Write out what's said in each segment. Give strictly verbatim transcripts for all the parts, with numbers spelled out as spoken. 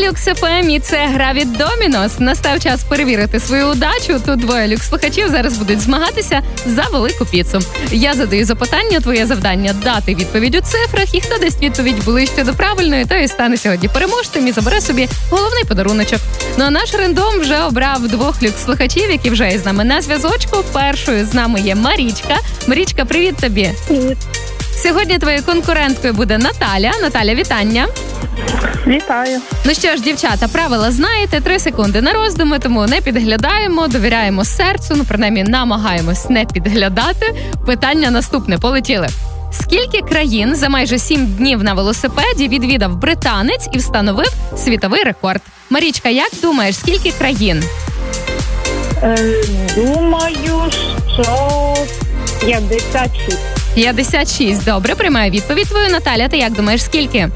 Люкс еф ем, і це гра від Домінос. Настав час перевірити свою удачу. Тут двоє люкс-слухачів зараз будуть змагатися за велику піцу. Я задаю запитання, твоє завдання – дати відповідь у цифрах, і хто дасть відповідь ближче до правильної, той і стане сьогодні переможцем і забере собі головний подаруночок. Ну а наш рандом вже обрав двох люкс-слухачів, які вже із нами на зв'язочку. Першою з нами є Марічка. Марічка, привіт тобі. Привіт. Сьогодні твоєю конкуренткою буде Наталя. Наталя, вітання. Вітаю. Ну що ж, дівчата, правила знаєте, три секунди на роздуми, тому не підглядаємо, довіряємо серцю, ну, принаймні, намагаємось не підглядати. Питання наступне, полетіли. Скільки країн за майже сім днів на велосипеді відвідав британець і встановив світовий рекорд? Марічка, як думаєш, скільки країн? Е, думаю, що п'ятдесят шість. п'ятдесят шість, добре, приймаю відповідь твою. Наталя, ти як думаєш, скільки?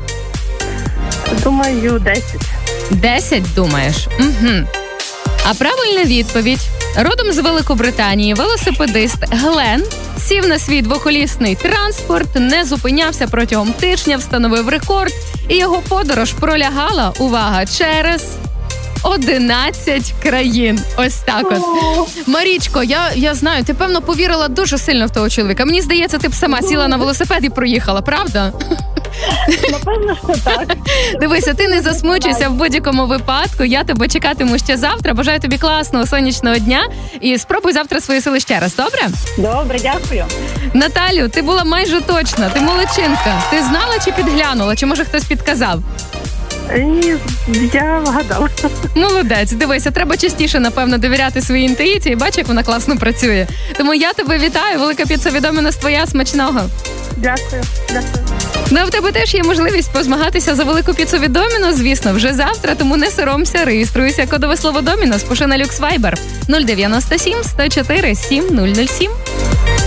Думаю, десять. десять, думаєш? Угу. А правильна відповідь. Родом з Великобританії велосипедист Глен сів на свій двоколісний транспорт, не зупинявся протягом тижня, встановив рекорд, і його подорож пролягала, увага, через одинадцять країн. Ось так от. Марічко, я, я знаю, ти, певно, повірила дуже сильно в того чоловіка. Мені здається, ти б сама сіла на велосипед і проїхала, правда? Напевно, що так. Дивися, ти не засмучуйся в будь-якому випадку. Я тебе чекатиму ще завтра. Бажаю тобі класного сонячного дня. І спробуй завтра свої сили ще раз, добре? Добре, дякую. Наталю, ти була майже точна. Ти молодчинка. Ти знала чи підглянула? Чи, може, хтось підказав? Ні, я вгадала. Молодець. Дивися, треба частіше, напевно, довіряти своїй інтуїції. Бач, як вона класно працює. Тому я тебе вітаю. Велика піца від Домінос твоя, смачного. Дякую, дякую. Ну, а в тебе теж є можливість позмагатися за велику піцу від Домінос, звісно, вже завтра, тому не соромся, реєструйся. Кодове слово Домінос, пиши на Люкс Вайбер нуль дев'яносто сім сто чотири сім нуль нуль сім.